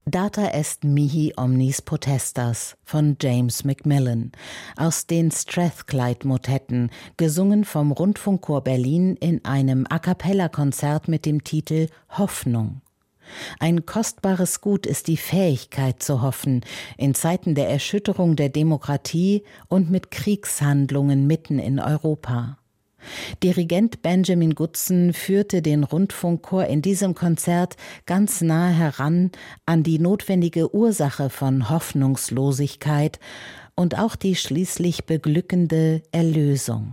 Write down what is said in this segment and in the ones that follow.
Data est mihi omnis potestas von James Macmillan aus den Strathclyde-Motetten, gesungen vom Rundfunkchor Berlin in einem A-cappella-Konzert mit dem Titel Hoffnung. Ein kostbares Gut ist die Fähigkeit zu hoffen, in Zeiten der Erschütterung der Demokratie und mit Kriegshandlungen mitten in Europa. Dirigent Benjamin Goodson führte den Rundfunkchor in diesem Konzert ganz nahe heran an die notwendige Ursache von Hoffnungslosigkeit und auch die schließlich beglückende Erlösung.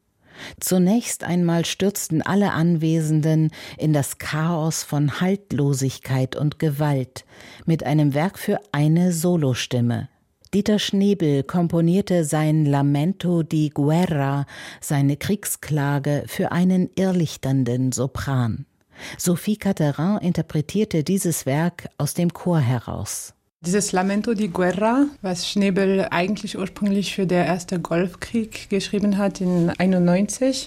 Zunächst einmal stürzten alle Anwesenden in das Chaos von Haltlosigkeit und Gewalt mit einem Werk für eine Solostimme. Dieter Schnebel komponierte sein Lamento di Guerra, seine Kriegsklage, für einen irrlichternden Sopran. Sophie Catterin interpretierte dieses Werk aus dem Chor heraus. Dieses Lamento di Guerra, was Schnebel eigentlich ursprünglich für den Ersten Golfkrieg geschrieben hat in 1991.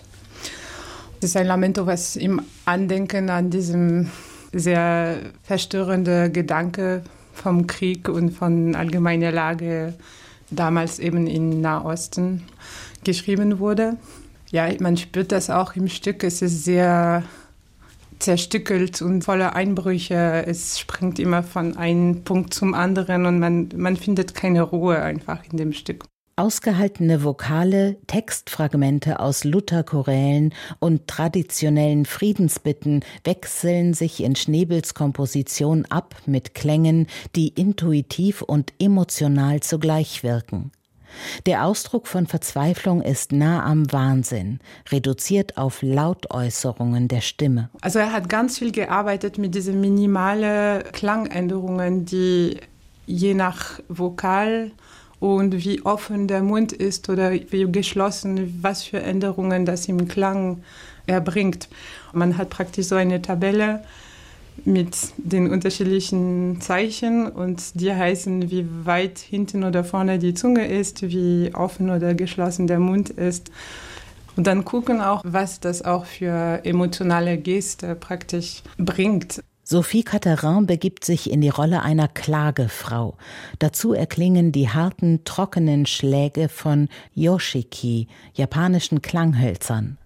Das ist ein Lamento, was im Andenken an diesem sehr verstörenden Gedanke vom Krieg und von allgemeiner Lage damals eben im Nahosten geschrieben wurde. Ja, man spürt das auch im Stück. Es ist sehr zerstückelt und voller Einbrüche. Es springt immer von einem Punkt zum anderen und man findet keine Ruhe einfach in dem Stück. Ausgehaltene Vokale, Textfragmente aus Lutherchorälen und traditionellen Friedensbitten wechseln sich in Schnebels Komposition ab mit Klängen, die intuitiv und emotional zugleich wirken. Der Ausdruck von Verzweiflung ist nah am Wahnsinn, reduziert auf Lautäußerungen der Stimme. Also er hat ganz viel gearbeitet mit diesen minimalen Klangänderungen, die je nach Vokal und wie offen der Mund ist oder wie geschlossen, was für Änderungen das im Klang erbringt. Man hat praktisch so eine Tabelle mit den unterschiedlichen Zeichen und die heißen, wie weit hinten oder vorne die Zunge ist, wie offen oder geschlossen der Mund ist. Und dann gucken auch, was das auch für emotionale Geste praktisch bringt. Sophie Catterin begibt sich in die Rolle einer Klagefrau. Dazu erklingen die harten, trockenen Schläge von Yoshiki, japanischen Klanghölzern.